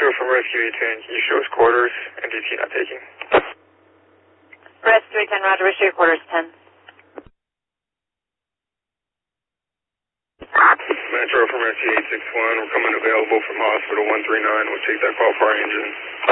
Metro from Rescue 810. Can you show us quarters? MDT not taking. Rescue 810, Roger. Wish your quarters 10. Metro from Rescue 861. We're coming available from Hospital 139. We'll take that call for our engine.